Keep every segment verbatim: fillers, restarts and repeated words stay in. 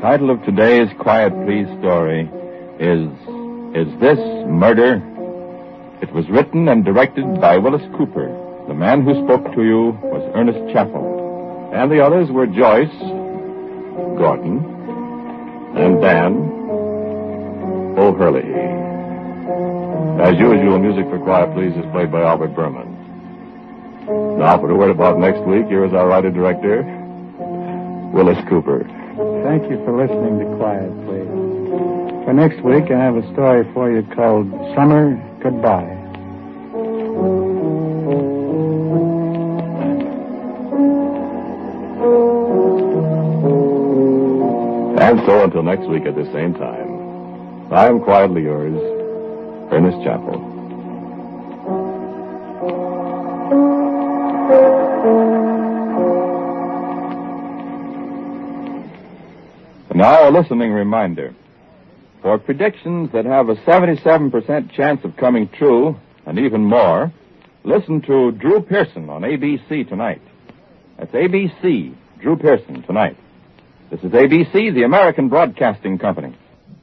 title of today's Quiet Please story is Is This Murder? It was written and directed by Willis Cooper. The man who spoke to you was Ernest Chappell. And the others were Joyce, Gordon, and Dan O'Hurley. As usual, music for Quiet Please is played by Albert Berman. Now for a word about next week, here is our writer-director, Willis Cooper. Thank you for listening to Quiet Please. For next week, I have a story for you called Summer Goodbye. And so until next week at the same time, I am quietly yours, Ernest Chappell. Now a listening reminder. For predictions that have a seventy-seven percent chance of coming true, and even more, listen to Drew Pearson on A B C tonight. That's A B C, Drew Pearson, tonight. This is A B C, the American Broadcasting Company.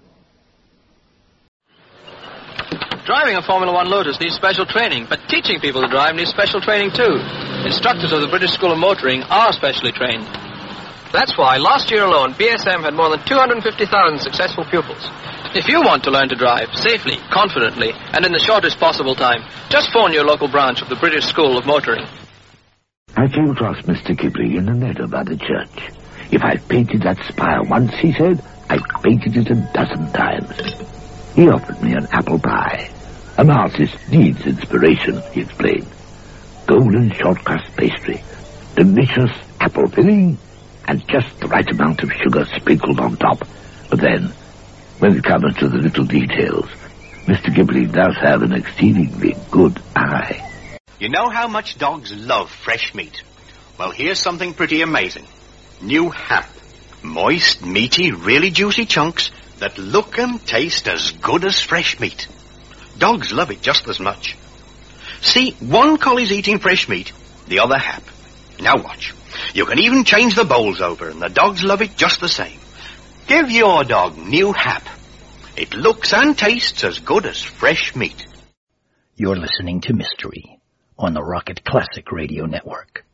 Driving a Formula One Lotus needs special training, but teaching people to drive needs special training too. Instructors of the British School of Motoring are specially trained. That's why last year alone, B S M had more than two hundred fifty thousand successful pupils. If you want to learn to drive safely, confidently, and in the shortest possible time, just phone your local branch of the British School of Motoring. I came across Mister Kipling in the meadow by the church. If I've painted that spire once, he said, I've painted it a dozen times. He offered me an apple pie. An artist needs inspiration, he explained. Golden short-crust pastry, delicious apple filling, and just the right amount of sugar sprinkled on top. But then, when it comes to the little details, Mister Kipling does have an exceedingly good eye. You know how much dogs love fresh meat? Well, here's something pretty amazing. New Hap. Moist, meaty, really juicy chunks that look and taste as good as fresh meat. Dogs love it just as much. See, one collie's eating fresh meat, the other Hap. Now watch. You can even change the bowls over, and the dogs love it just the same. Give your dog New Hap. It looks and tastes as good as fresh meat. You're listening to Mystery on the Rocket Classic Radio Network.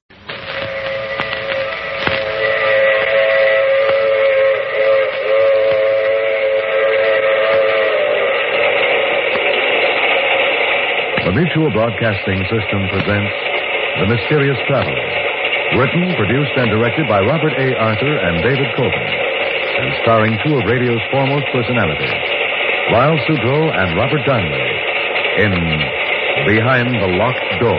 The Mutual Broadcasting System presents The Mysterious Traveler. Written, produced, and directed by Robert A. Arthur and David Coben. And starring two of radio's foremost personalities, Lyle Sudrow and Robert Donnelly, in Behind the Locked Door.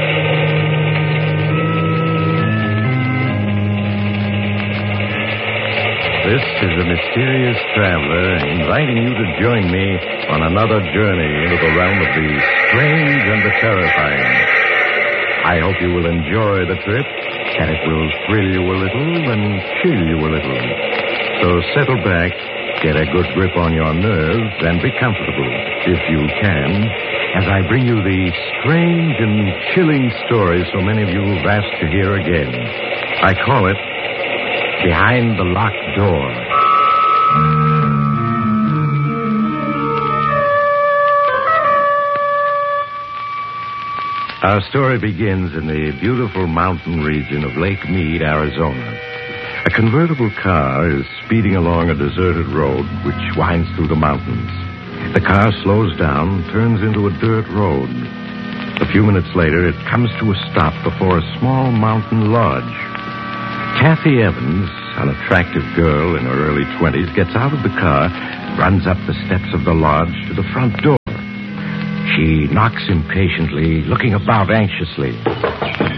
This is the Mysterious Traveler, inviting you to join me on another journey into the realm of the strange and the terrifying. I hope you will enjoy the trip, and it will thrill you a little and chill you a little. So settle back, get a good grip on your nerves, and be comfortable, if you can, as I bring you the strange and chilling story so many of you have asked to hear again. I call it Behind the Locked Door. Our story begins in the beautiful mountain region of Lake Mead, Arizona. A convertible car is speeding along a deserted road which winds through the mountains. The car slows down, turns into a dirt road. A few minutes later, it comes to a stop before a small mountain lodge. Kathy Evans, an attractive girl in her early twenties, gets out of the car, runs up the steps of the lodge to the front door. She knocks impatiently, looking about anxiously.